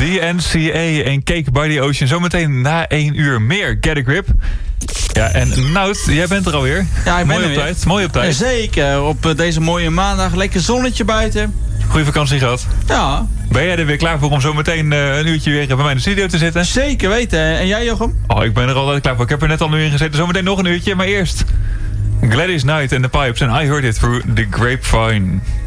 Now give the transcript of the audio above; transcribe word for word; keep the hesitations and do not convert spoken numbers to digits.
D N C A en Cake by the Ocean. Zometeen na één uur meer Get a Grip. Ja, en Nout, jij bent er alweer. Ja, ik ben mooi er op weer. tijd. Mooi op tijd. Zeker, op uh, deze mooie maandag. Lekker zonnetje buiten. Goeie vakantie gehad. Ja. Ben jij er weer klaar voor om zo meteen uh, een uurtje weer bij mij in de studio te zitten? Zeker weten. En jij, Jochem? Oh, ik ben er altijd klaar voor. Ik heb er net al een uur in gezeten. Zometeen nog een uurtje, maar eerst Gladys Knight en The Pipes. En I Heard It Through the Grapevine.